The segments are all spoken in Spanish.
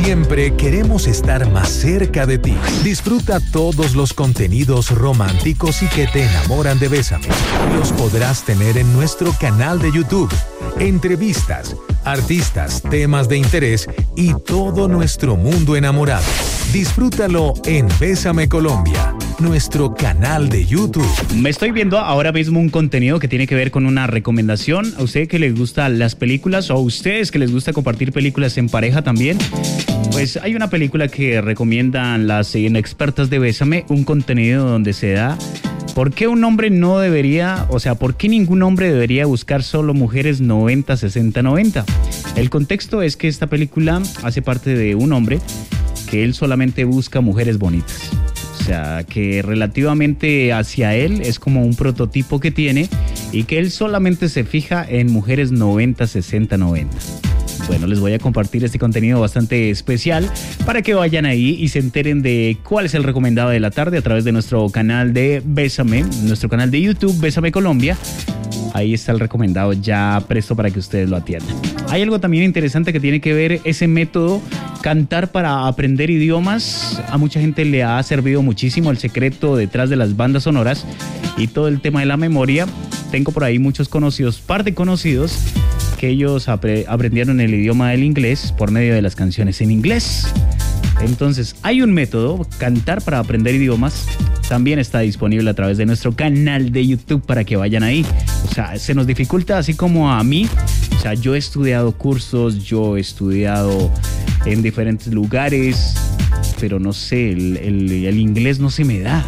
siempre queremos estar más cerca de ti. Disfruta todos los contenidos románticos y que te enamoran de Bésame. Los podrás tener en nuestro canal de YouTube. Entrevistas, artistas, temas de interés y todo nuestro mundo enamorado. Disfrútalo en Bésame Colombia, nuestro canal de YouTube. Me estoy viendo ahora mismo un contenido que tiene que ver con una recomendación. A usted que les gustan las películas o a ustedes que les gusta compartir películas en pareja también, pues hay una película que recomiendan las expertas de Bésame, un contenido donde se da por qué un hombre no debería, o sea, por qué ningún hombre debería buscar solo mujeres 90, 60, 90. El contexto es que esta película hace parte de un hombre que él solamente busca mujeres bonitas. O sea, que relativamente hacia él es como un prototipo que tiene y que él solamente se fija en mujeres 90, 60, 90. Bueno, les voy a compartir este contenido bastante especial para que vayan ahí y se enteren de cuál es el recomendado de la tarde a través de nuestro canal de Bésame, nuestro canal de YouTube Bésame Colombia. Ahí está el recomendado ya presto para que ustedes lo atiendan. Hay algo también interesante que tiene que ver ese método cantar para aprender idiomas. A mucha gente le ha servido muchísimo el secreto detrás de las bandas sonoras y todo el tema de la memoria. Tengo por ahí muchos conocidos, par de conocidos, que ellos aprendieron el idioma del inglés por medio de las canciones en inglés. Entonces, hay un método, cantar para aprender idiomas, también está disponible a través de nuestro canal de YouTube para que vayan ahí. O sea, se nos dificulta así como a mí. O sea, yo he estudiado cursos, yo he estudiado en diferentes lugares, pero no sé, el inglés no se me da.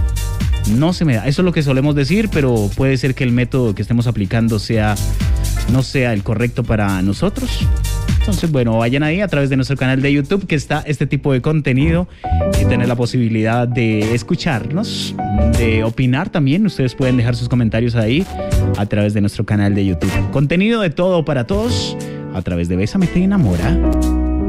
No se me da. Eso es lo que solemos decir, pero puede ser que el método que estemos aplicando no sea el correcto para nosotros. Entonces, bueno, vayan ahí a través de nuestro canal de YouTube que está este tipo de contenido y tener la posibilidad de escucharnos, de opinar también. Ustedes pueden dejar sus comentarios ahí a través de nuestro canal de YouTube. Contenido de todo para todos a través de Bésame Te Enamora.